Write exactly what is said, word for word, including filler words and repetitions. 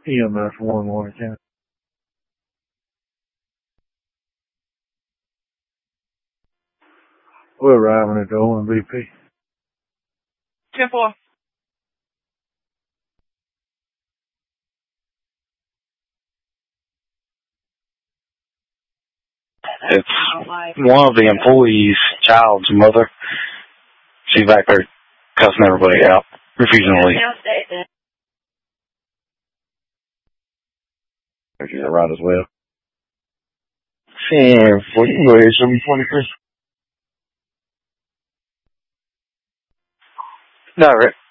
E M S one one again. We're arriving at the O M B P. ten four. It's one of the employees' child's mother. She's back there cussing everybody out, refusing to leave. She's around as well. Sure, well, you can go ahead, seven twenty-three. No, Rick.